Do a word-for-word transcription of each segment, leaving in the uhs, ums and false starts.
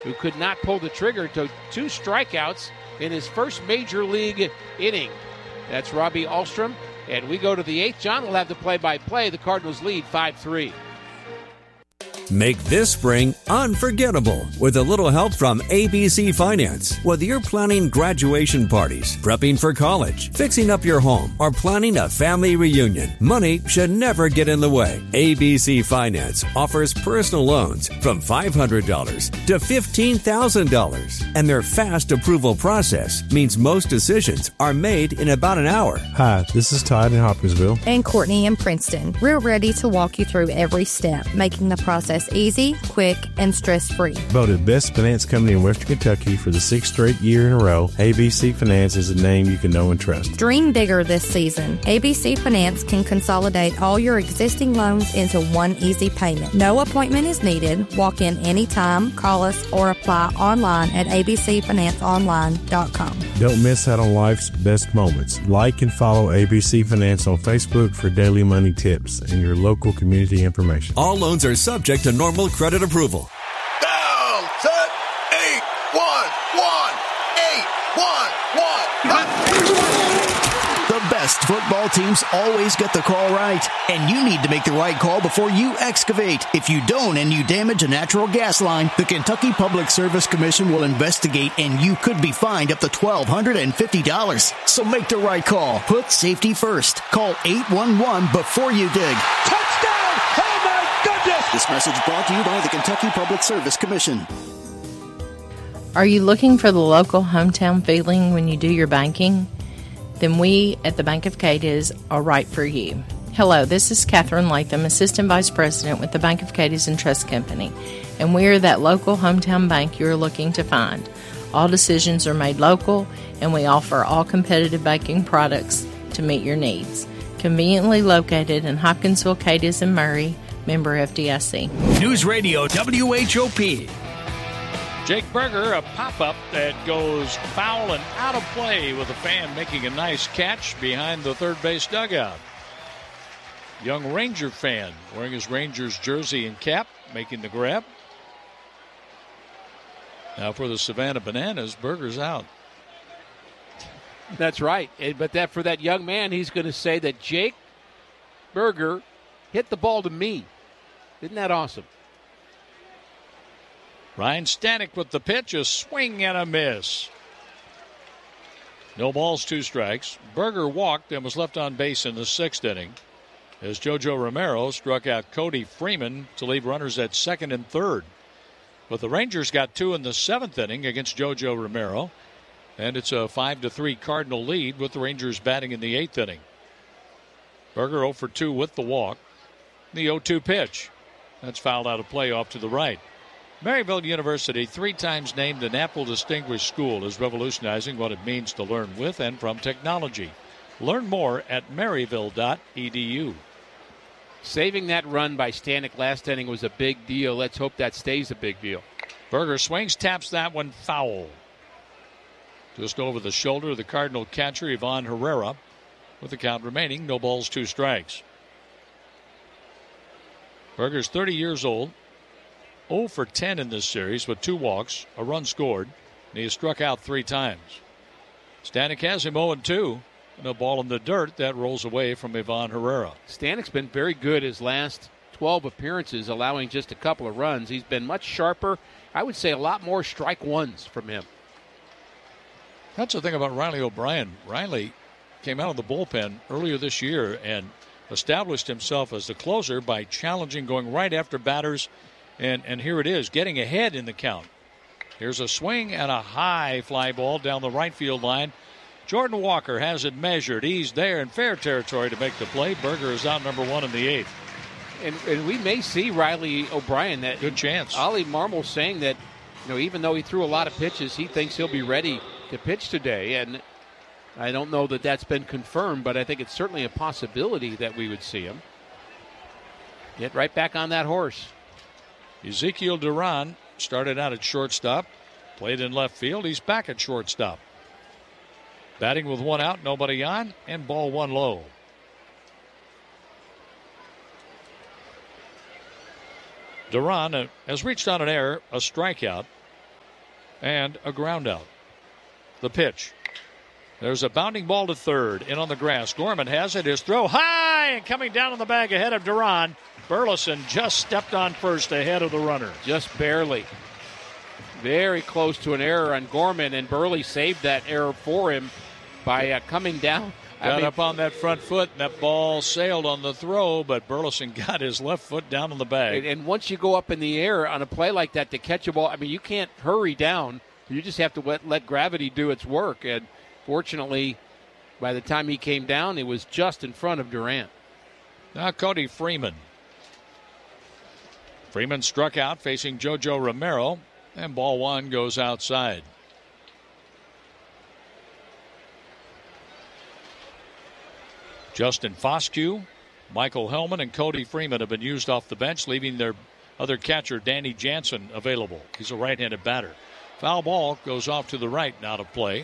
who could not pull the trigger, to two strikeouts in his first major league inning. That's Robbie Ahlstrom. And we go to the eighth. John will have the play-by-play. The Cardinals lead five three. Make this spring unforgettable with a little help from A B C Finance. Whether you're planning graduation parties, prepping for college, fixing up your home, or planning a family reunion, money should never get in the way. A B C Finance offers personal loans from five hundred dollars to fifteen thousand dollars. And their fast approval process means most decisions are made in about an hour. Hi, this is Todd in Hopkinsville. And Courtney in Princeton. We're ready to walk you through every step, making the process easy, quick, and stress-free. Voted best finance company in Western Kentucky for the sixth straight year in a row, A B C Finance is a name you can know and trust. Dream bigger this season. A B C Finance can consolidate all your existing loans into one easy payment. No appointment is needed. Walk in anytime, call us, or apply online at a b c finance online dot com. Don't miss out on life's best moments. Like and follow A B C Finance on Facebook for daily money tips and your local community information. All loans are subject to normal credit approval. Down, set, eight, one, one, eight, one, one. The best football teams always get the call right, and you need to make the right call before you excavate. If you don't and you damage a natural gas line, the Kentucky Public Service Commission will investigate, and you could be fined up to twelve hundred fifty dollars. So make the right call. Put safety first. Call eight one one before you dig. Touchdown! Oh my goodness! This message brought to you by the Kentucky Public Service Commission. Are you looking for the local hometown feeling when you do your banking? Then we at the Bank of Cadiz are right for you. Hello, this is Catherine Latham, Assistant Vice President with the Bank of Cadiz and Trust Company, and we are that local hometown bank you're looking to find. All decisions are made local, and we offer all competitive banking products to meet your needs. Conveniently located in Hopkinsville, Cadiz, and Murray, member F D I C. News Radio W H O P. Jake Berger, a pop-up that goes foul and out of play with a fan making a nice catch behind the third base dugout. Young Ranger fan wearing his Rangers jersey and cap, making the grab. Now for the Savannah Bananas, Berger's out. That's right. But that for that young man, he's going to say that Jake Berger hit the ball to me. Isn't that awesome? Ryan Stanek with the pitch, a swing and a miss. No balls, two strikes. Berger walked and was left on base in the sixth inning as JoJo Romero struck out Cody Freeman to leave runners at second and third. But the Rangers got two in the seventh inning against JoJo Romero, and it's a five to three Cardinal lead with the Rangers batting in the eighth inning. Berger oh for two with the walk. The oh two pitch. That's fouled out of play off to the right. Maryville University, three times named an Apple Distinguished School, is revolutionizing what it means to learn with and from technology. Learn more at maryville dot e d u. Saving that run by Stanek last inning was a big deal. Let's hope that stays a big deal. Berger swings, taps that one foul. Just over the shoulder of the Cardinal catcher, Ivan Herrera, with the count remaining. No balls, two strikes. Berger's thirty years old. oh for ten in this series with two walks, a run scored, and he has struck out three times. Stanek has him oh and two, and a ball in the dirt that rolls away from Ivan Herrera. Stanek's been very good his last twelve appearances, allowing just a couple of runs. He's been much sharper. I would say a lot more strike ones from him. That's the thing about Riley O'Brien. Riley came out of the bullpen earlier this year and established himself as the closer by challenging, going right after batters. And and here it is, getting ahead in the count. Here's a swing and a high fly ball down the right field line. Jordan Walker has it measured. He's there in fair territory to make the play. Berger is out number one in the eighth. And, and we may see Riley O'Brien. That good chance. Ollie Marmol saying that, you know, even though he threw a lot of pitches, he thinks he'll be ready to pitch today. And I don't know that that's been confirmed, but I think it's certainly a possibility that we would see him. Get right back on that horse. Ezekiel Duran started out at shortstop, played in left field. He's back at shortstop. Batting with one out, nobody on, and ball one low. Duran uh, has reached on an error, a strikeout, and a ground out. The pitch. There's a bounding ball to third. In on the grass. Gorman has it. His throw high and coming down on the bag ahead of Duran. Burleson just stepped on first ahead of the runner. Just barely. Very close to an error on Gorman, and Burley saved that error for him by uh, coming down. Got I mean, up on that front foot, and that ball sailed on the throw, but Burleson got his left foot down on the bag. And, and once you go up in the air on a play like that to catch a ball, I mean, you can't hurry down. You just have to let, let gravity do its work. And fortunately, by the time he came down, it was just in front of Durant. Now Cody Freeman. Freeman struck out facing JoJo Romero, and ball one goes outside. Justin Foscue, Michael Hellman, and Cody Freeman have been used off the bench, leaving their other catcher, Danny Jansen, available. He's a right-handed batter. Foul ball goes off to the right, now to play.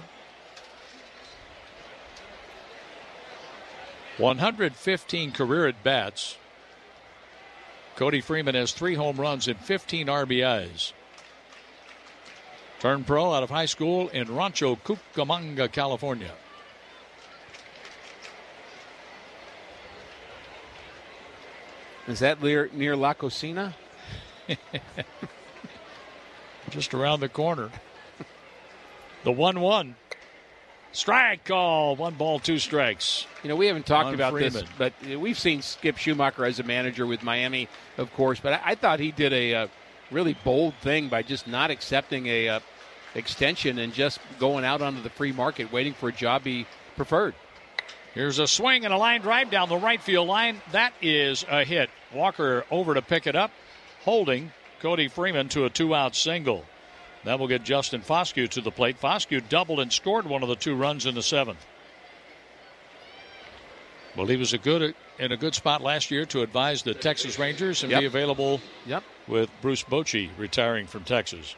one hundred fifteen career at-bats. Cody Freeman has three home runs and fifteen R B Is. Turned pro out of high school in Rancho Cucamonga, California. Is that near, near La Cocina? Just around the corner. The one one. Strike call. One ball, two strikes. You know, we haven't talked on about Freeman. this, but we've seen Skip Schumacher as a manager with Miami, of course. But I, I thought he did a, a really bold thing by just not accepting a uh, extension and just going out onto the free market, waiting for a job he preferred. Here's a swing and a line drive down the right field line. That is a hit. Walker over to pick it up, holding Cody Freeman to a two-out single. That will get Justin Foscue to the plate. Foscue doubled and scored one of the two runs in the seventh. Well, he was a good in a good spot last year to advise the Texas Rangers and yep. be available yep. with Bruce Bochy retiring from Texas.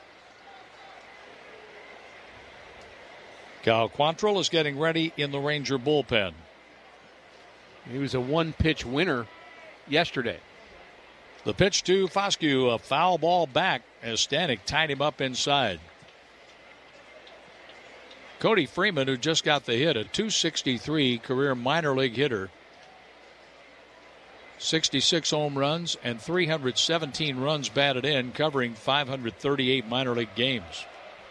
Cal Quantrill is getting ready in the Ranger bullpen. He was a one-pitch winner yesterday. The pitch to Foscue, a foul ball back as Stanek tied him up inside. Cody Freeman, who just got the hit, a two sixty-three career minor league hitter. sixty-six home runs and three hundred seventeen runs batted in, covering five hundred thirty-eight minor league games.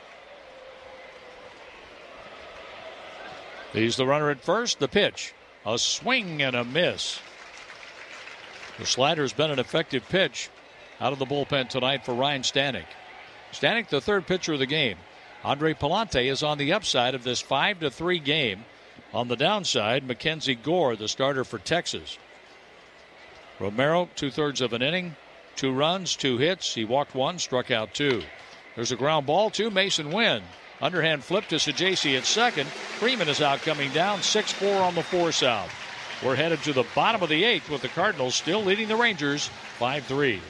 He's the runner at first. The pitch, a swing and a miss. The slider's been an effective pitch out of the bullpen tonight for Ryan Stanek. Stanek, the third pitcher of the game. Andre Palante is on the upside of this five to three game. On the downside, Mackenzie Gore, the starter for Texas. Romero, two-thirds of an inning, two runs, two hits. He walked one, struck out two. There's a ground ball to Mason Wynn. Underhand flip to Sajaci at second. Freeman is out coming down, six four on the force out. We're headed to the bottom of the eighth with the Cardinals still leading the Rangers five three.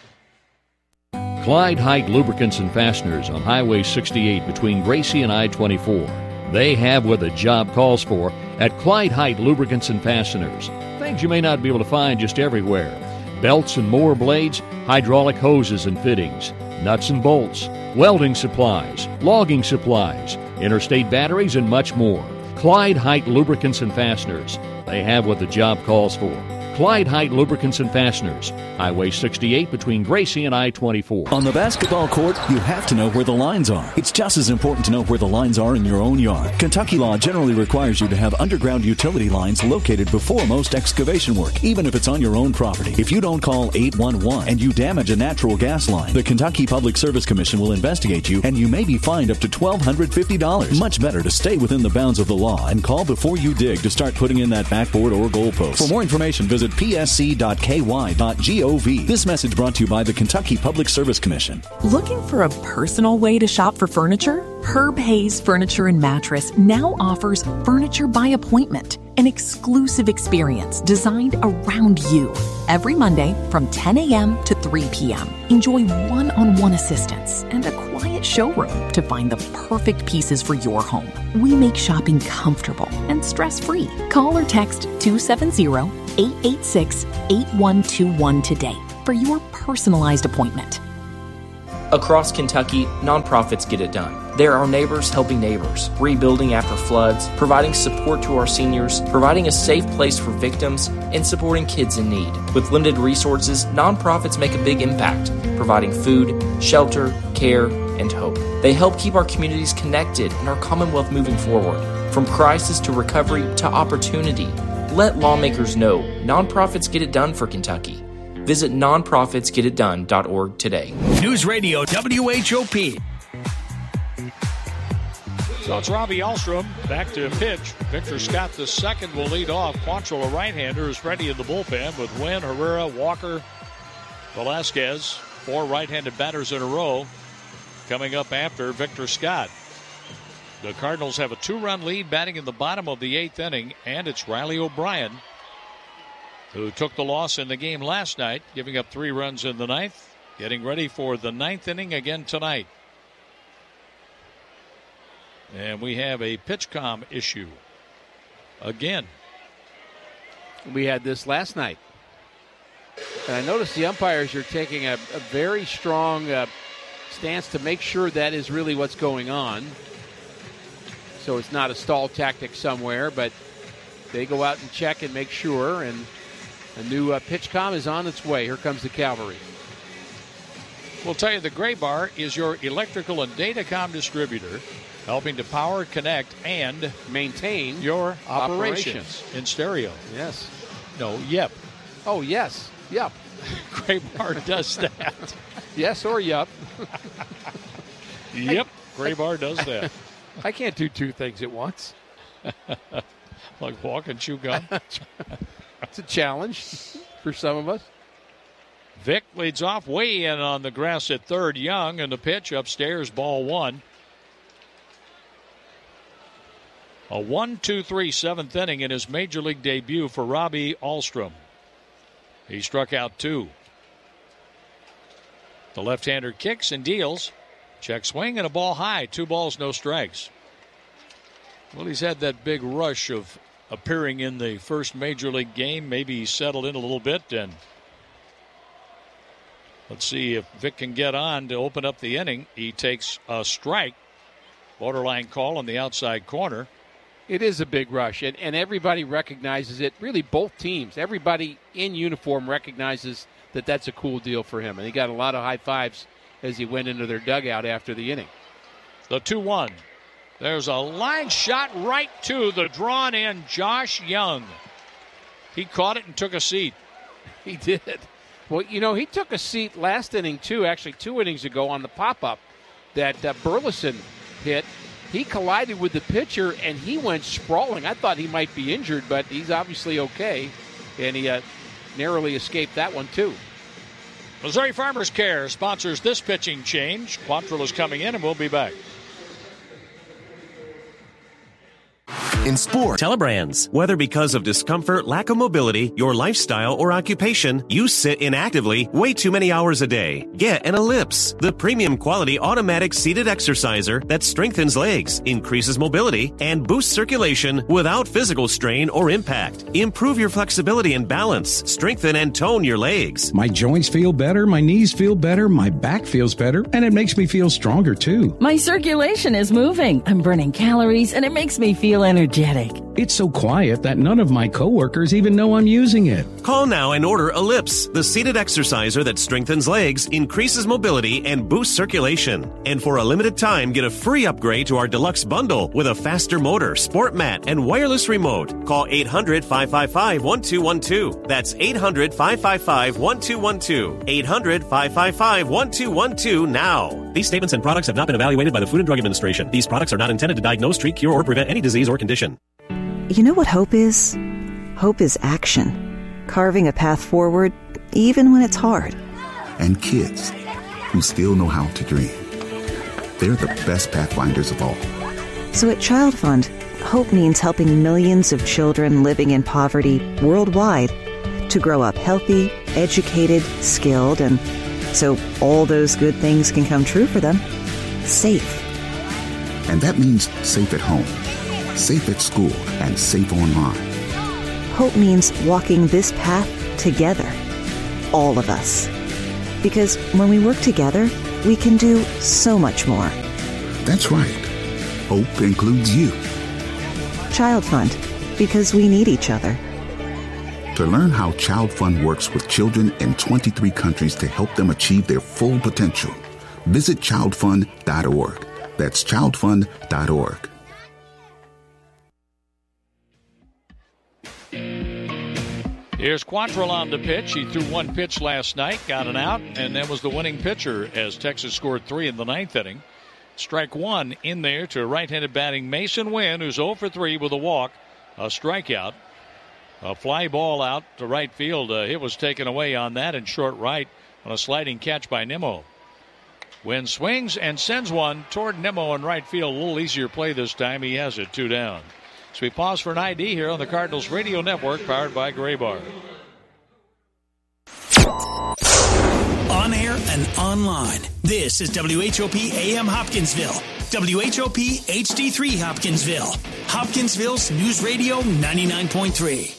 Clyde Height Lubricants and Fasteners on Highway sixty-eight between Gracie and I twenty-four. They have what the job calls for at Clyde Height Lubricants and Fasteners. Things you may not be able to find just everywhere. Belts and mower blades, hydraulic hoses and fittings, nuts and bolts, welding supplies, logging supplies, interstate batteries, and much more. Clyde Height Lubricants and Fasteners. They have what the job calls for. Clyde Height Lubricants and Fasteners, Highway sixty-eight between Gracie and I twenty-four. On the basketball court, you have to know where the lines are. It's just as important to know where the lines are in your own yard. Kentucky law generally requires you to have underground utility lines located before most excavation work, even if it's on your own property. If you don't call eight one one and you damage a natural gas line, the Kentucky Public Service Commission will investigate you and you may be fined up to one thousand two hundred fifty dollars. Much better to stay within the bounds of the law and call before you dig to start putting in that backboard or goalpost. For more information, visit p s c dot k y dot gov. This message brought to you by the Kentucky Public Service Commission. Looking for a personal way to shop for furniture? Herb Hayes Furniture and Mattress now offers Furniture by Appointment, an exclusive experience designed around you. Every Monday from ten a.m. to three p.m. Enjoy one-on-one assistance and a quiet showroom to find the perfect pieces for your home. We make shopping comfortable and stress-free. Call or text two seven zero, eight eight six, eight one two one today for your personalized appointment. Across Kentucky, nonprofits get it done. There are neighbors helping neighbors, rebuilding after floods, providing support to our seniors, providing a safe place for victims, and supporting kids in need. With limited resources, nonprofits make a big impact, providing food, shelter, care, and hope. They help keep our communities connected and our Commonwealth moving forward. From crisis to recovery to opportunity, let lawmakers know nonprofits get it done for Kentucky. Visit non profits get it done dot org today. News Radio W H O P. So it's Robbie Ahlstrom back to pitch. Victor Scott the second will lead off. Quantrill, a right-hander, is ready in the bullpen with Wynn, Herrera, Walker, Velasquez, four right-handed batters in a row coming up after Victor Scott. The Cardinals have a two-run lead batting in the bottom of the eighth inning, and it's Riley O'Brien who took the loss in the game last night, giving up three runs in the ninth, getting ready for the ninth inning again tonight. And we have a PitchCom issue again. We had this last night. And I noticed the umpires are taking a, a very strong uh, stance to make sure that is really what's going on. So it's not a stall tactic somewhere, but they go out and check and make sure. And a new uh, PitchCom is on its way. Here comes the cavalry. We'll tell you the Gray Bar is your electrical and datacom distributor, helping to power, connect, and maintain your operations, operations. in stereo. Yes. No, yep. Oh, yes. Yep. Gray Bar does that. Yes or yep. Yep. Gray Bar does that. I can't do two things at once. Like walk and chew gum. It's a challenge for some of us. Vic leads off way in on the grass at third. Young and the pitch upstairs, ball one. A one two three seventh inning in his major league debut for Robbie Ahlstrom. He struck out two. The left-hander kicks and deals. Check swing and a ball high. Two balls, no strikes. Well, he's had that big rush of appearing in the first major league game. Maybe he's settled in a little bit. And let's see if Vic can get on to open up the inning. He takes a strike. Borderline call on the outside corner. It is a big rush, and, and everybody recognizes it. Really, both teams, everybody in uniform recognizes that that's a cool deal for him. And he got a lot of high fives as he went into their dugout after the inning. The two one. There's a line shot right to the drawn-in Josh Young. He caught it and took a seat. He did. Well, you know, he took a seat last inning, too, actually two innings ago on the pop-up that uh, Burleson hit. He collided with the pitcher, and he went sprawling. I thought he might be injured, but he's obviously okay, and he uh, narrowly escaped that one, too. Missouri Farmers Care sponsors this pitching change. Quantrill is coming in, and we'll be back. In sport, Telebrands. Whether because of discomfort, lack of mobility, your lifestyle, or occupation, you sit inactively way too many hours a day. Get an Ellipse, the premium quality automatic seated exerciser that strengthens legs, increases mobility, and boosts circulation without physical strain or impact. Improve your flexibility and balance. Strengthen and tone your legs. My joints feel better, my knees feel better, my back feels better, and it makes me feel stronger too. My circulation is moving. I'm burning calories, and it makes me feel energetic. It's so quiet that none of my coworkers even know I'm using it. Call now and order Ellipse, the seated exerciser that strengthens legs, increases mobility, and boosts circulation. And for a limited time, get a free upgrade to our deluxe bundle with a faster motor, sport mat, and wireless remote. Call eight hundred, five five five, one two one two. That's eight hundred, five five five, one two one two. eight hundred, five five five, one two one two now. These statements and products have not been evaluated by the Food and Drug Administration. These products are not intended to diagnose, treat, cure, or prevent any disease or condition. You know what hope is? Hope is action. Carving a path forward, even when it's hard. And kids who still know how to dream. They're the best pathfinders of all. So at Child Fund, hope means helping millions of children living in poverty worldwide to grow up healthy, educated, skilled, and so all those good things can come true for them. Safe. And that means safe at home, safe at school, and safe online. Hope means walking this path together. All of us. Because when we work together, we can do so much more. That's right. Hope includes you. Child Fund, because we need each other. To learn how Child Fund works with children in twenty-three countries to help them achieve their full potential, visit child fund dot org. That's child fund dot org. Here's Quantrill on the pitch. He threw one pitch last night, got an out, and then was the winning pitcher as Texas scored three in the ninth inning. Strike one in there to right-handed batting Mason Wynn, who's oh for three with a walk, a strikeout. A fly ball out to right field. A hit was taken away on that in short right on a sliding catch by Nimmo. Wynn swings and sends one toward Nimmo in right field. A little easier play this time. He has it two down. So we pause for an I D here on the Cardinals Radio Network, powered by Graybar. On air and online. This is W H O P A M Hopkinsville. W H O P H D three Hopkinsville. Hopkinsville's News Radio ninety-nine point three.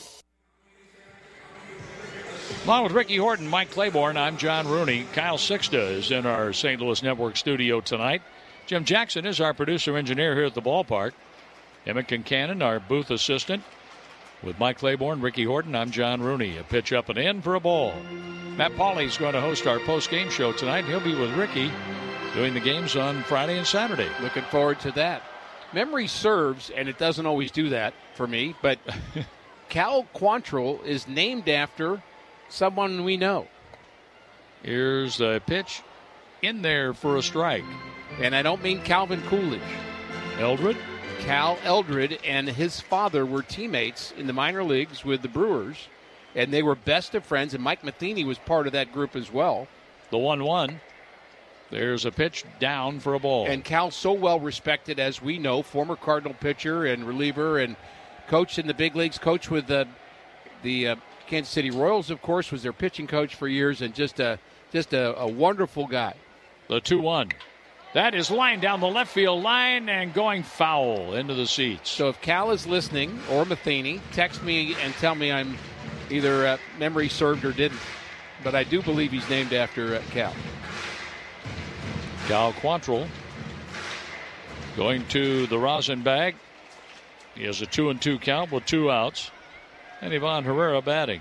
Along with Ricky Horton, Mike Claiborne, I'm John Rooney. Kyle Sixta is in our Saint Louis Network studio tonight. Jim Jackson is our producer-engineer here at the ballpark. Emmett Kincannon, our booth assistant. With Mike Claiborne, Ricky Horton, I'm John Rooney. A pitch up and in for a ball. Matt Pauley is going to host our post-game show tonight. He'll be with Ricky doing the games on Friday and Saturday. Looking forward to that. Memory serves, and it doesn't always do that for me, but Cal Quantrill is named after someone we know. Here's a pitch in there for a strike. And I don't mean Calvin Coolidge. Eldred? Cal Eldred and his father were teammates in the minor leagues with the Brewers, and they were best of friends, and Mike Matheny was part of that group as well. The one one. There's a pitch down for a ball. And Cal, so well respected, as we know, former Cardinal pitcher and reliever and coached in the big leagues, coached with the, the uh, Kansas City Royals, of course, was their pitching coach for years, and just a, just a, a wonderful guy. The two one. That is lined down the left field line and going foul into the seats. So if Cal is listening, or Matheny, text me and tell me I'm either uh, memory served or didn't. But I do believe he's named after uh, Cal. Cal Quantrill going to the rosin bag. He has a two and two count with two outs. And Ivan Herrera batting.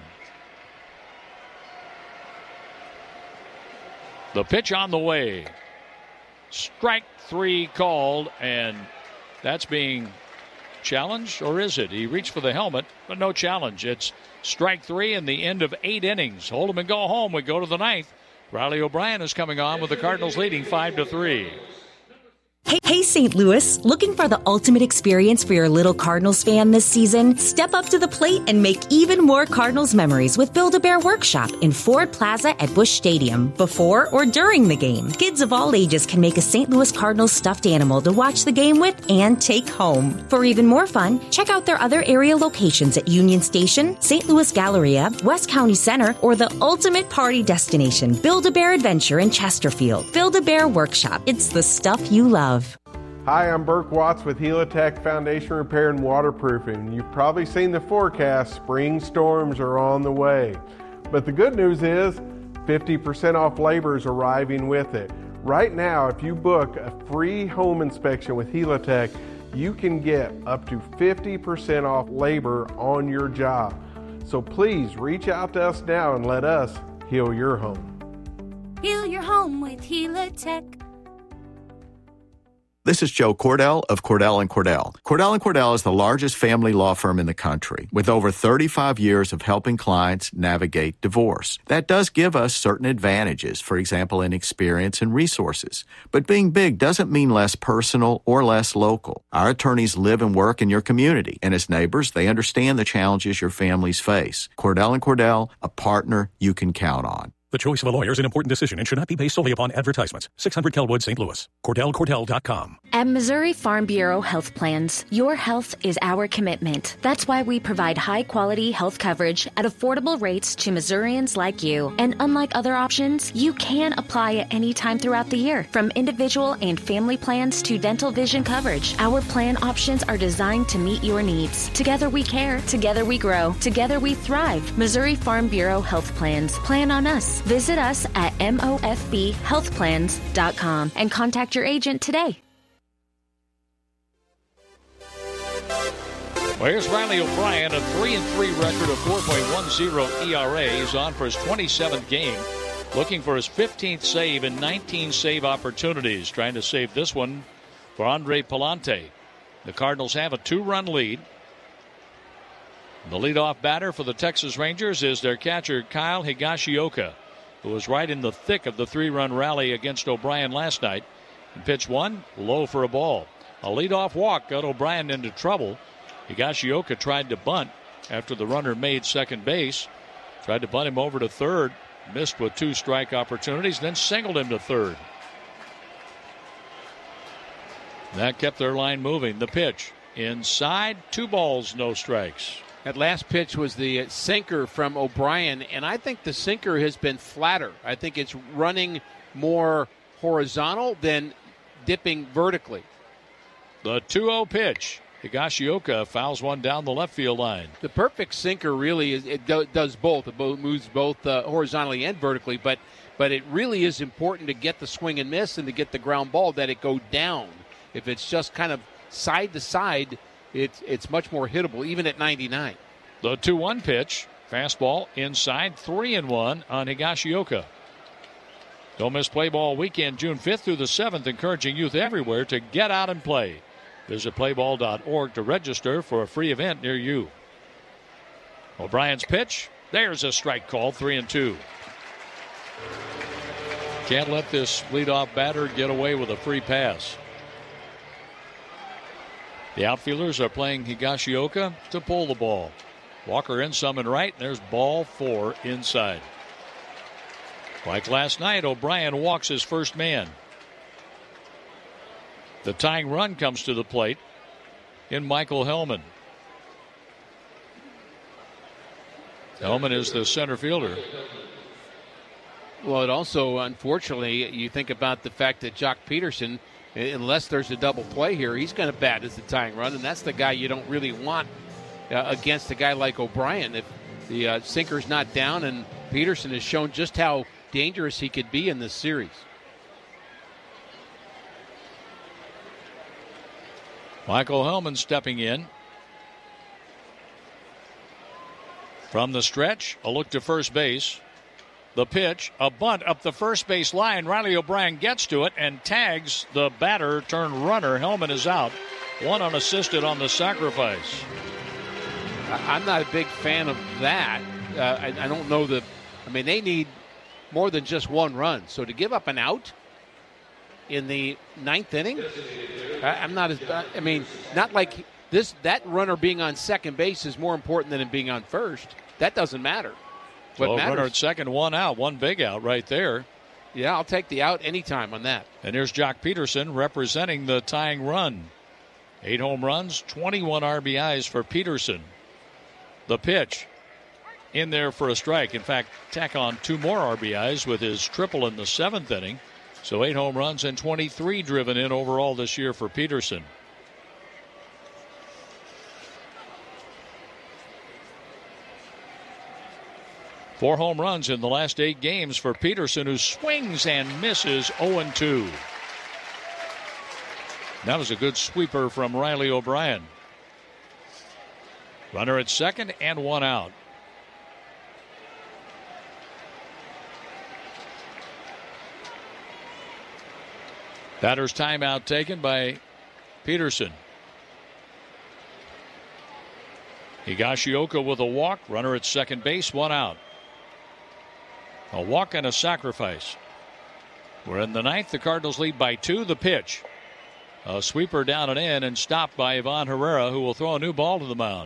The pitch on the way. Strike three called, and that's being challenged, or is it? He reached for the helmet, but no challenge. It's strike three and the end of eight innings. Hold him and go home. We go to the ninth. Riley O'Brien is coming on with the Cardinals leading five to three. Hey, hey, Saint Louis, looking for the ultimate experience for your little Cardinals fan this season? Step up to the plate and make even more Cardinals memories with Build-A-Bear Workshop in Ford Plaza at Busch Stadium, before or during the game. Kids of all ages can make a Saint Louis Cardinals stuffed animal to watch the game with and take home. For even more fun, check out their other area locations at Union Station, Saint Louis Galleria, West County Center, or the ultimate party destination, Build-A-Bear Adventure in Chesterfield. Build-A-Bear Workshop. It's the stuff you love. Hi, I'm Burke Watts with Helitech Foundation Repair and Waterproofing. You've probably seen the forecast. Spring storms are on the way. But the good news is fifty percent off labor is arriving with it. Right now, if you book a free home inspection with Helitech, you can get up to fifty percent off labor on your job. So please reach out to us now and let us heal your home. Heal your home with Helitech. This is Joe Cordell of Cordell and Cordell. Cordell and Cordell is the largest family law firm in the country with over thirty-five years of helping clients navigate divorce. That does give us certain advantages, for example, in experience and resources. But being big doesn't mean less personal or less local. Our attorneys live and work in your community, and as neighbors, they understand the challenges your families face. Cordell and Cordell, a partner you can count on. The choice of a lawyer is an important decision and should not be based solely upon advertisements. six hundred Kelwood, Saint Louis. Cordell Cordell dot com. At Missouri Farm Bureau Health Plans, your health is our commitment. That's why we provide high-quality health coverage at affordable rates to Missourians like you. And unlike other options, you can apply at any time throughout the year. From individual and family plans to dental vision coverage, our plan options are designed to meet your needs. Together we care. Together we grow. Together we thrive. Missouri Farm Bureau Health Plans. Plan on us. Visit us at M O F B health plans dot com and contact your agent today. Well, here's Riley O'Brien, a three and three record of four point one oh E R A. He's on for his twenty-seventh game, looking for his fifteenth save in nineteen save opportunities, trying to save this one for Andre Palante. The Cardinals have a two-run lead. The leadoff batter for the Texas Rangers is their catcher, Kyle Higashioka, who was right in the thick of the three-run rally against O'Brien last night. And pitch one, low for a ball. A leadoff walk got O'Brien into trouble. Higashioka tried to bunt after the runner made second base. Tried to bunt him over to third. Missed with two strike opportunities, then singled him to third. That kept their line moving. The pitch inside, two balls, no strikes. That last pitch was the sinker from O'Brien, and I think the sinker has been flatter. I think it's running more horizontal than dipping vertically. The two oh pitch. Higashioka fouls one down the left field line. The perfect sinker really is, it do, does both. It moves both uh, horizontally and vertically, but but it really is important to get the swing and miss and to get the ground ball that it go down. If it's just kind of side to side, it's it's much more hittable, even at ninety-nine. The two one pitch, fastball inside, three and one on Higashioka. Don't miss play ball weekend, June fifth through the seventh, encouraging youth everywhere to get out and play. Visit play ball dot org to register for a free event near you. O'Brien's pitch. There's a strike call, three and two. Can't let this leadoff batter get away with a free pass. The outfielders are playing Higashioka to pull the ball. Walker in some and right, and there's ball four inside. Like last night, O'Brien walks his first man. The tying run comes to the plate in Michael Hellman. Hellman is the center fielder. Well, it also, unfortunately, you think about the fact that Jock Peterson, unless there's a double play here, he's going to bat as the tying run, and that's the guy you don't really want uh, against a guy like O'Brien. If the uh, sinker's not down, and Peterson has shown just how dangerous he could be in this series. Michael Hellman stepping in. From the stretch, a look to first base. The pitch, a bunt up the first base line. Riley O'Brien gets to it and tags the batter turned runner. Hellman is out. One unassisted on the sacrifice. I'm not a big fan of that. Uh, I, I don't know the. I mean, they need more than just one run. So to give up an out in the ninth inning, I, I'm not as. I mean, not like this. That runner being on second base is more important than him being on first. That doesn't matter. What so matters, runner at second, one out, one big out right there. Yeah, I'll take the out anytime on that. And here's Jock Peterson representing the tying run. Eight home runs, twenty-one R B Is for Peterson. The pitch in there for a strike. In fact, tack on two more R B Is with his triple in the seventh inning. So eight home runs and twenty-three driven in overall this year for Peterson. Four home runs in the last eight games for Peterson, who swings and misses oh and two. That was a good sweeper from Riley O'Brien. Runner at second and one out. Batter's timeout taken by Peterson. Higashioka with a walk. Runner at second base, one out. A walk and a sacrifice. We're in the ninth. The Cardinals lead by two. The pitch. A sweeper down and in and stopped by Ivan Herrera, who will throw a new ball to the mound.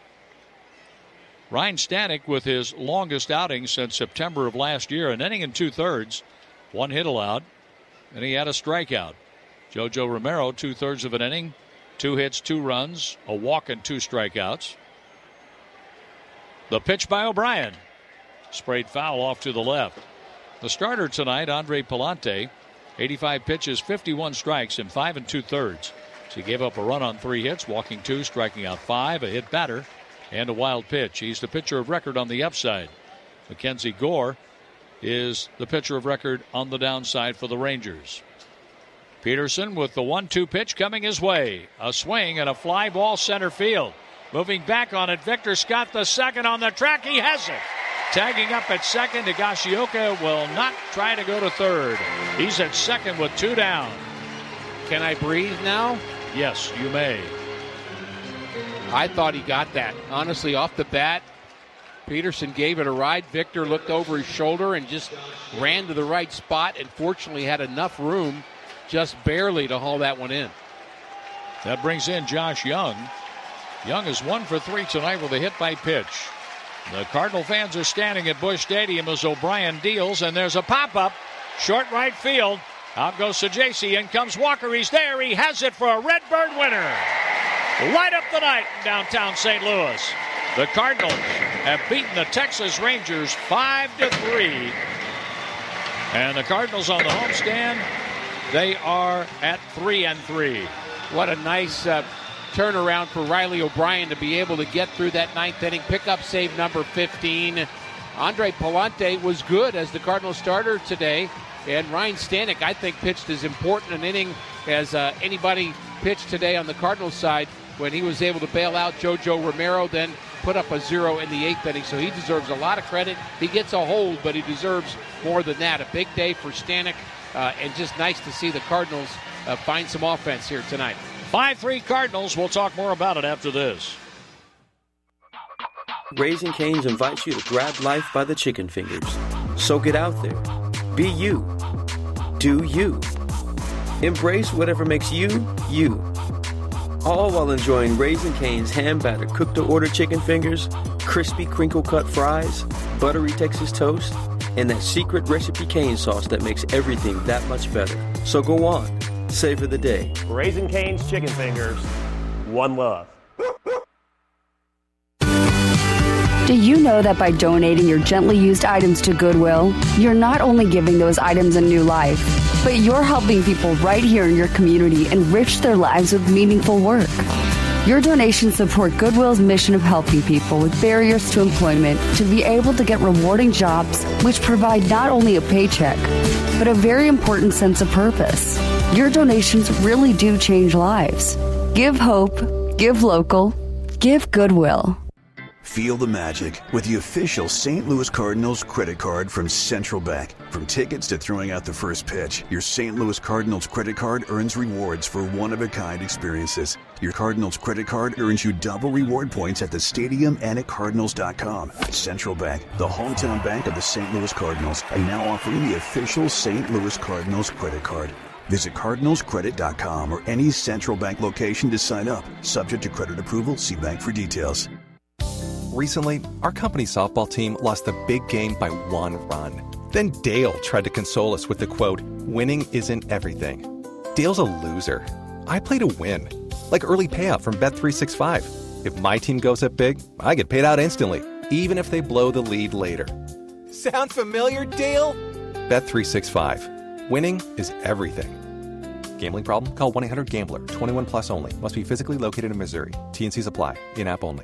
Ryan Stanek with his longest outing since September of last year. An inning and two-thirds. One hit allowed. And he had a strikeout. JoJo Romero, two-thirds of an inning, two hits, two runs, a walk, and two strikeouts. The pitch by O'Brien. Sprayed foul off to the left. The starter tonight, Andre Palante, eighty-five pitches, fifty-one strikes in five and two-thirds. So he gave up a run on three hits, walking two, striking out five, a hit batter, and a wild pitch. He's the pitcher of record on the upside. Mackenzie Gore is the pitcher of record on the downside for the Rangers. Peterson with the one two pitch coming his way. A swing and a fly ball center field. Moving back on it, Victor Scott the second on the track. He has it. Tagging up at second, Higashioka will not try to go to third. He's at second with two down. Can I breathe now? Yes, you may. I thought he got that. Honestly, off the bat, Peterson gave it a ride. Victor looked over his shoulder and just ran to the right spot and fortunately had enough room just barely to haul that one in. That brings in Josh Young. Young is one for three tonight with a hit by pitch. The Cardinal fans are standing at Busch Stadium as O'Brien deals, and there's a pop-up. Short right field. Out goes Sajaci. In comes Walker. He's there. He has it for a Redbird winner. Light up the night in downtown Saint Louis. The Cardinals have beaten the Texas Rangers five to three. And the Cardinals on the homestand, they are at three and three. What a nice uh, turnaround for Riley O'Brien to be able to get through that ninth inning. Pick up save number fifteen. Andre Palante was good as the Cardinals starter today. And Ryan Stanek, I think, pitched as important an inning as uh, anybody pitched today on the Cardinals side when he was able to bail out JoJo Romero, then put up a zero in the eighth inning. So he deserves a lot of credit. He gets a hold, but he deserves more than that. A big day for Stanek, uh, and just nice to see the Cardinals uh, find some offense here tonight. five three Cardinals. We'll talk more about it after this. Raising Cane's invites you to grab life by the chicken fingers. So get out there. Be you. Do you. Embrace whatever makes you, you. All while enjoying Raising Cane's hand-battered cooked-to-order chicken fingers, crispy crinkle-cut fries, buttery Texas toast, and that secret recipe cane sauce that makes everything that much better. So go on. Savor the day. Raising Cane's chicken fingers. One love. Do you know that by donating your gently used items to Goodwill, you're not only giving those items a new life, but you're helping people right here in your community enrich their lives with meaningful work? Your donations support Goodwill's mission of helping people with barriers to employment to be able to get rewarding jobs which provide not only a paycheck, but a very important sense of purpose. Your donations really do change lives. Give hope, give local, give Goodwill. Feel the magic with the official Saint Louis Cardinals credit card from Central Bank. From tickets to throwing out the first pitch, your Saint Louis Cardinals credit card earns rewards for one-of-a-kind experiences. Your Cardinals credit card earns you double reward points at the stadium and at Cardinals dot com. Central Bank, the hometown bank of the Saint Louis Cardinals, are now offering the official Saint Louis Cardinals credit card. Visit Cardinals Credit dot com or any Central Bank location to sign up. Subject to credit approval, see bank for details. Recently, our company's softball team lost the big game by one run. Then Dale tried to console us with the quote, "Winning isn't everything." Dale's a loser. I play to win. Like early payout from Bet three sixty-five. If my team goes up big, I get paid out instantly, even if they blow the lead later. Sound familiar, Dale? Bet three sixty-five. Winning is everything. Gambling problem? Call one eight hundred gambler. twenty-one plus only. Must be physically located in Missouri. T and C's apply. In-app only.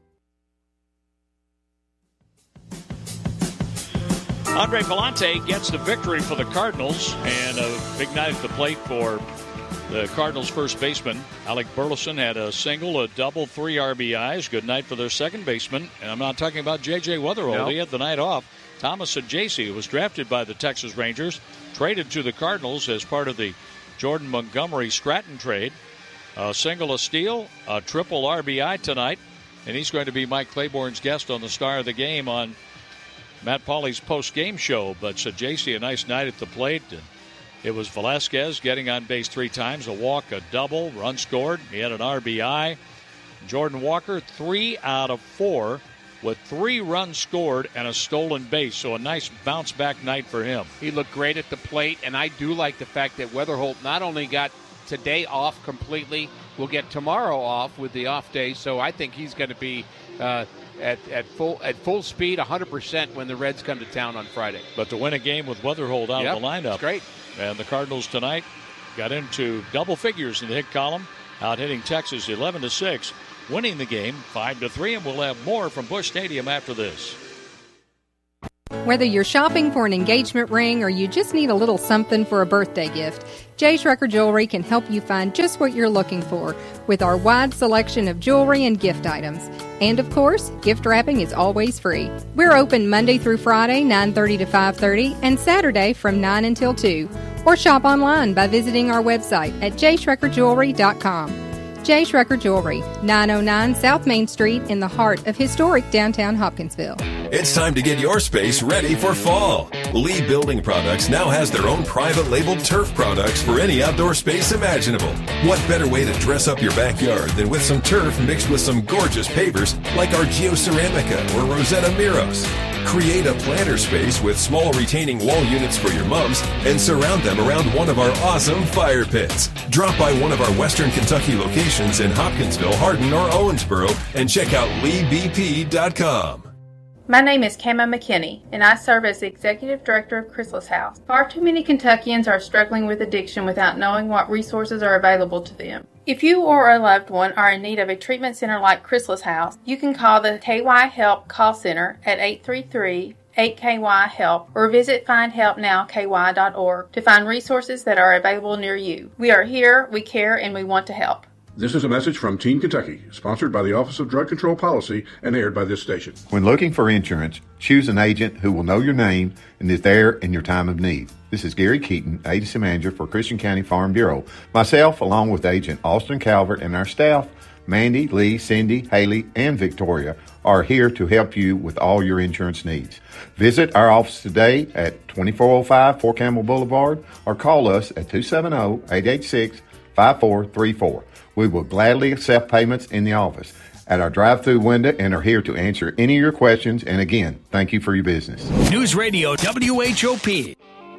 Andre Palante gets the victory for the Cardinals, and a big night at the plate for the Cardinals' first baseman. Alec Burleson had a single, a double, three R B Is. Good night for their second baseman. And I'm not talking about J J Wetherhold. Nope. He had the night off. Thomas Sajaci, who was drafted by the Texas Rangers, traded to the Cardinals as part of the Jordan Montgomery-Stratton trade. A single, a steal, a triple R B I tonight. And he's going to be Mike Claiborne's guest on the Star of the Game on Matt Pauley's post-game show. But Sajaci, a nice night at the plate. And it was Velasquez getting on base three times, a walk, a double, run scored. He had an R B I. Jordan Walker, three out of four with three runs scored and a stolen base. So a nice bounce-back night for him. He looked great at the plate, and I do like the fact that Wetherhold not only got today off completely. We'll get tomorrow off with the off day, so I think he's going to be uh, at, at full at full speed, one hundred percent when the Reds come to town on Friday. But to win a game with Weatherhold out yep, of the lineup. That's great. And the Cardinals tonight got into double figures in the hit column, out hitting Texas eleven to six, winning the game five to three, and we'll have more from Busch Stadium after this. Whether you're shopping for an engagement ring or you just need a little something for a birthday gift, J. Schrecker Jewelry can help you find just what you're looking for with our wide selection of jewelry and gift items. And of course, gift wrapping is always free. We're open Monday through Friday, nine thirty to five thirty, and Saturday from nine until two. Or shop online by visiting our website at j schrecker jewelry dot com. J. Schrecker Jewelry, nine oh nine South Main Street in the heart of historic downtown Hopkinsville. It's time to get your space ready for fall. Lee Building Products now has their own private labeled turf products for any outdoor space imaginable. What better way to dress up your backyard than with some turf mixed with some gorgeous pavers like our Geoceramica or Rosetta Miros? Create a planter space with small retaining wall units for your mums and surround them around one of our awesome fire pits. Drop by one of our Western Kentucky locations in Hopkinsville, Hardin, or Owensboro and check out lee b p dot com. My name is Kama McKinney, and I serve as the Executive Director of Chrysalis House. Far too many Kentuckians are struggling with addiction without knowing what resources are available to them. If you or a loved one are in need of a treatment center like Chrysalis House, you can call the K Y Help call center at eight three three, eight K Y HELP or visit find help now K Y dot org to find resources that are available near you. We are here, we care, and we want to help. This is a message from Teen Kentucky, sponsored by the Office of Drug Control Policy and aired by this station. When looking for insurance, choose an agent who will know your name and is there in your time of need. This is Gary Keaton, Agency Manager for Christian County Farm Bureau. Myself, along with Agent Austin Calvert and our staff, Mandy, Lee, Cindy, Haley, and Victoria, are here to help you with all your insurance needs. Visit our office today at twenty-four oh five Fort Campbell Boulevard or call us at two seven zero, eight eight six, five four three four. We will gladly accept payments in the office at our drive-through window and are here to answer any of your questions. And again, thank you for your business. News Radio W H O P.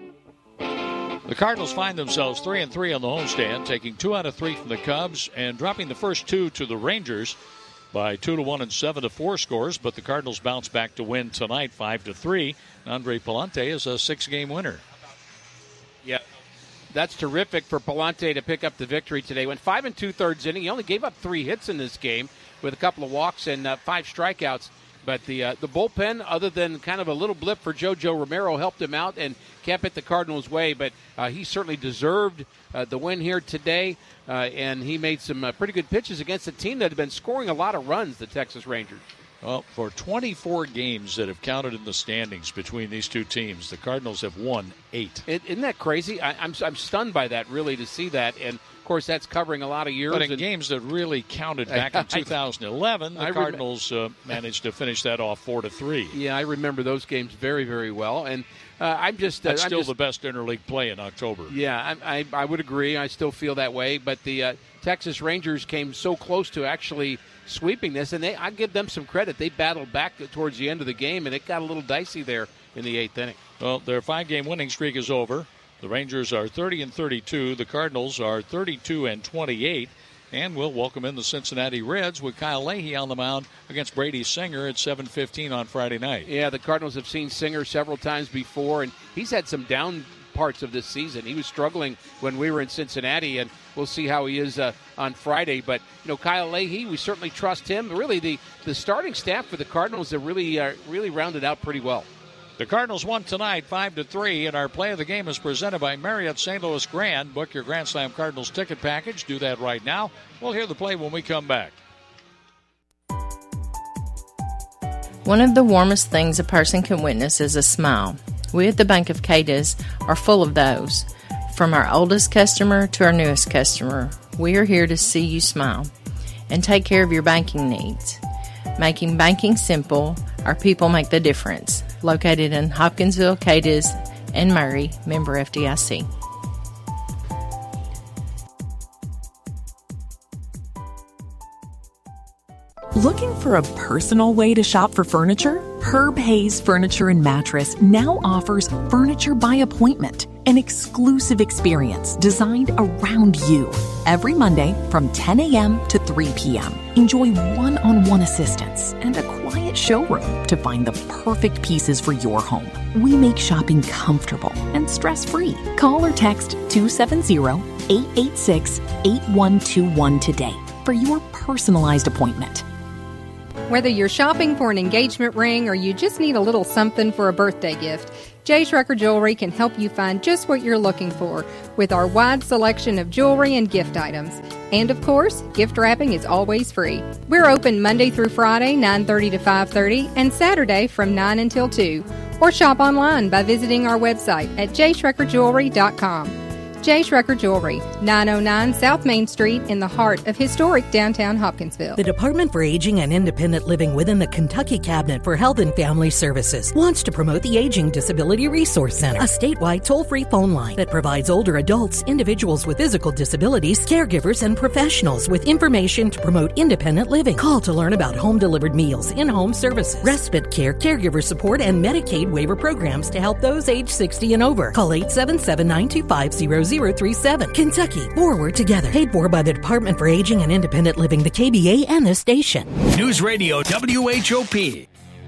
The Cardinals find themselves three and three on the homestand, taking two out of three from the Cubs and dropping the first two to the Rangers by two to one and seven to four scores. But the Cardinals bounce back to win tonight, five to three. Andre Palante is a six-game winner. Yeah. That's terrific for Palante to pick up the victory today. Went five and two-thirds inning. He only gave up three hits in this game with a couple of walks and uh, five strikeouts. But the uh, the bullpen, other than kind of a little blip for JoJo Romero, helped him out and kept it the Cardinals' way. But uh, he certainly deserved uh, the win here today. Uh, and he made some uh, pretty good pitches against a team that had been scoring a lot of runs, the Texas Rangers. Well, for twenty-four games that have counted in the standings between these two teams, the Cardinals have won eight. Isn't that crazy? I, I'm I'm stunned by that, really, to see that. And, of course, that's covering a lot of years. But in and, games that really counted back in two thousand eleven, the I Cardinals uh, managed to finish that off four to three. Yeah, I remember those games very, very well. And uh, I'm just uh, That's I'm still just, the best interleague play in October. Yeah, I, I, I would agree. I still feel that way. But the uh, Texas Rangers came so close to actually sweeping this, and they I give them some credit. They battled back towards the end of the game, and it got a little dicey there in the eighth inning. Well, their five-game winning streak is over. The Rangers are thirty and thirty-two. The Cardinals are thirty-two and twenty-eight. And we'll welcome in the Cincinnati Reds with Kyle Leahy on the mound against Brady Singer at seven fifteen on Friday night. Yeah, the Cardinals have seen Singer several times before, and he's had some down parts of this season. He was struggling when we were in Cincinnati, and we'll see how he is uh, on Friday. But, you know, Kyle Leahy, we certainly trust him. Really, the, the starting staff for the Cardinals have really, uh, really rounded out pretty well. The Cardinals won tonight five to three, and our play of the game is presented by Marriott Saint Louis Grand. Book your Grand Slam Cardinals ticket package. Do that right now. We'll hear the play when we come back. One of the warmest things a person can witness is a smile. We at the Bank of Cadiz are full of those. From our oldest customer to our newest customer, we are here to see you smile and take care of your banking needs. Making banking simple, our people make the difference. Located in Hopkinsville, Cadiz, and Murray, member F D I C. Looking for a personal way to shop for furniture? Herb Hayes Furniture and Mattress now offers Furniture by Appointment, an exclusive experience designed around you. Every Monday from ten a.m. to three p.m. Enjoy one-on-one assistance and a quiet showroom to find the perfect pieces for your home. We make shopping comfortable and stress-free. Call or text two seven zero, eight eight six, eight one two one today for your personalized appointment. Whether you're shopping for an engagement ring or you just need a little something for a birthday gift, Jay Schrecker Jewelry can help you find just what you're looking for with our wide selection of jewelry and gift items. And of course, gift wrapping is always free. We're open Monday through Friday, nine thirty to five thirty, and Saturday from nine until two. Or shop online by visiting our website at jay schrecker jewelry dot com. Jay Schrecker Jewelry, nine oh nine South Main Street in the heart of historic downtown Hopkinsville. The Department for Aging and Independent Living within the Kentucky Cabinet for Health and Family Services wants to promote the Aging Disability Resource Center, a statewide toll-free phone line that provides older adults, individuals with physical disabilities, caregivers, and professionals with information to promote independent living. Call to learn about home-delivered meals, in-home services, respite care, caregiver support, and Medicaid waiver programs to help those age sixty and over. Call eight seven seven, nine two five, zero zero three seven. Kentucky, forward together. Paid for by the Department for Aging and Independent Living, the K B A, and this station. News Radio W H O P.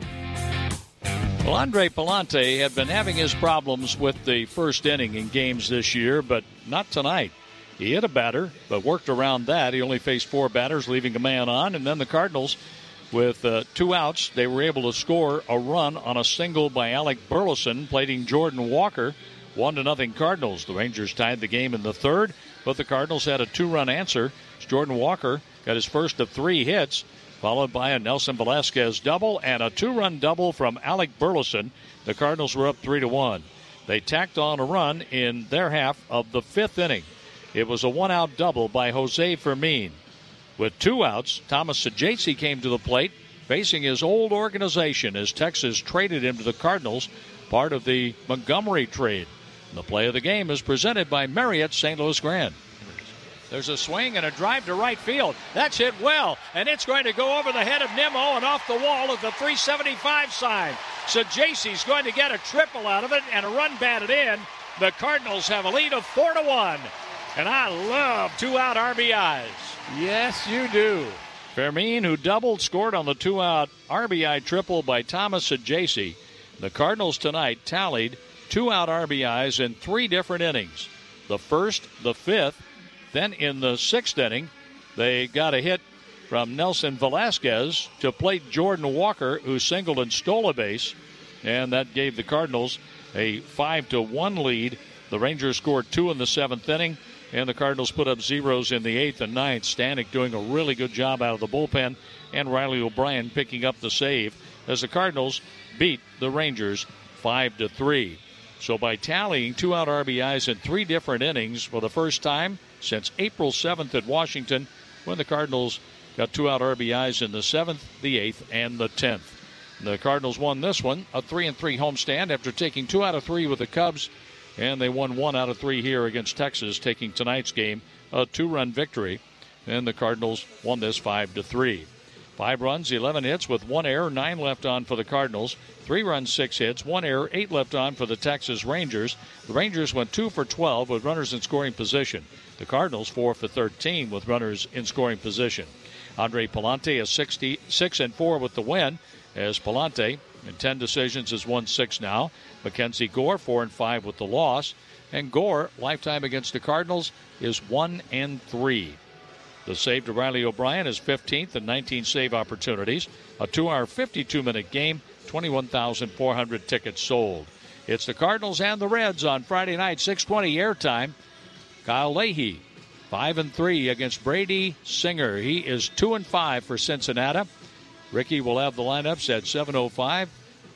Well, Andre Palante had been having his problems with the first inning in games this year, but not tonight. He hit a batter, but worked around that. He only faced four batters, leaving a man on, and then the Cardinals, with uh, two outs, they were able to score a run on a single by Alec Burleson, plating Jordan Walker. One to nothing Cardinals. The Rangers tied the game in the third, but the Cardinals had a two-run answer. Jordan Walker got his first of three hits, followed by a Nelson Velasquez double and a two-run double from Alec Burleson. The Cardinals were up three to one. They tacked on a run in their half of the fifth inning. It was a one-out double by Jose Fermin. With two outs, Thomas Saggese came to the plate, facing his old organization as Texas traded him to the Cardinals, part of the Montgomery trade. The play of the game is presented by Marriott Saint Louis Grand. There's a swing and a drive to right field. That's hit well, and it's going to go over the head of Nimmo and off the wall at the three seventy-five sign. Saggese's going to get a triple out of it and a run batted in. The Cardinals have a lead of four to one, and I love two-out R B Is. Yes, you do. Fermin, who doubled, scored on the two-out R B I triple by Thomas Saggese. The Cardinals tonight tallied two-out R B Is in three different innings. The first, the fifth, then in the sixth inning, they got a hit from Nelson Velasquez to plate Jordan Walker, who singled and stole a base, and that gave the Cardinals a five to one lead. The Rangers scored two in the seventh inning, and the Cardinals put up zeros in the eighth and ninth. Stanek doing a really good job out of the bullpen, and Riley O'Brien picking up the save as the Cardinals beat the Rangers five to three. So by tallying two-out R B Is in three different innings for the first time since April seventh at Washington, when the Cardinals got two-out R B Is in the seventh, the eighth, and the tenth. The Cardinals won this one, a three and three homestand after taking two out of three with the Cubs, and they won one out of three here against Texas, taking tonight's game a two-run victory. And the Cardinals won this five to three. Five runs, eleven hits with one error, nine left on for the Cardinals. Three runs, six hits, one error, eight left on for the Texas Rangers. The Rangers went two for twelve with runners in scoring position. The Cardinals four for thirteen with runners in scoring position. Andre Palante is sixty-six and four with the win, as Palante in ten decisions has won six now. Mackenzie Gore four and five with the loss, and Gore lifetime against the Cardinals is one and three. The save to Riley O'Brien is fifteenth and nineteen save opportunities. A two-hour, fifty-two minute game, twenty-one thousand four hundred tickets sold. It's the Cardinals and the Reds on Friday night, six twenty airtime. Kyle Leahy, five and three against Brady Singer. He is two and five for Cincinnati. Ricky will have the lineups at seven oh five.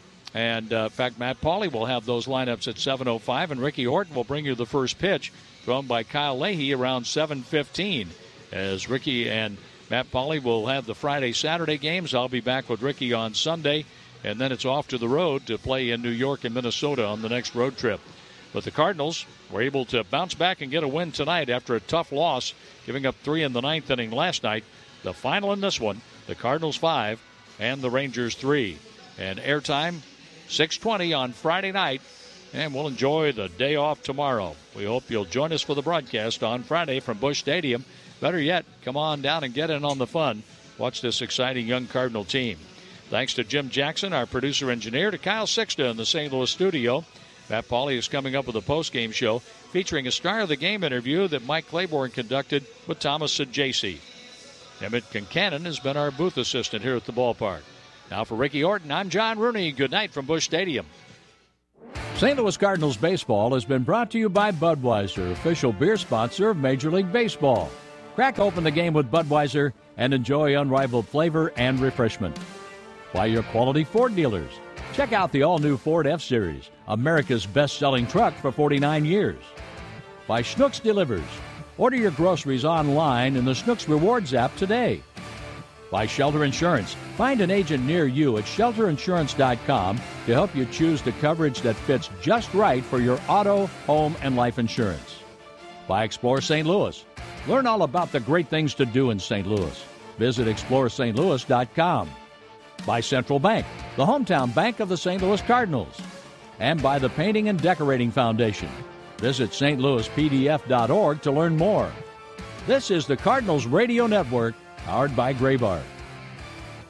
And, uh, in fact, Matt Pauley will have those lineups at seven oh five. And Ricky Horton will bring you the first pitch thrown by Kyle Leahy around seven fifteen. As Ricky and Matt Pauley will have the Friday, Saturday games. I'll be back with Ricky on Sunday, and then it's off to the road to play in New York and Minnesota on the next road trip. But the Cardinals were able to bounce back and get a win tonight after a tough loss, giving up three in the ninth inning last night. The final in this one, the Cardinals five and the Rangers three. And airtime, six twenty on Friday night. And we'll enjoy the day off tomorrow. We hope you'll join us for the broadcast on Friday from Busch Stadium. Better yet, come on down and get in on the fun. Watch this exciting young Cardinal team. Thanks to Jim Jackson, our producer-engineer, to Kyle Sixta in the Saint Louis studio. Matt Pauley is coming up with a post-game show featuring a Star of the Game interview that Mike Claiborne conducted with Thomas Sajaci. Emmett Concannon has been our booth assistant here at the ballpark. Now for Ricky Horton, I'm John Rooney. Good night from Busch Stadium. Saint Louis Cardinals baseball has been brought to you by Budweiser, official beer sponsor of Major League Baseball. Crack open the game with Budweiser and enjoy unrivaled flavor and refreshment. By your quality Ford dealers. Check out the all-new Ford F-Series, America's best-selling truck for forty-nine years. By Schnucks Delivers. Order your groceries online in the Schnucks Rewards app today. By Shelter Insurance. Find an agent near you at shelter insurance dot com to help you choose the coverage that fits just right for your auto, home, and life insurance. By Explore Saint Louis. Learn all about the great things to do in Saint Louis. Visit explore st louis dot com. By Central Bank, the hometown bank of the Saint Louis Cardinals. And by the Painting and Decorating Foundation. Visit s t louis p d f dot org to learn more. This is the Cardinals Radio Network, powered by Graybar.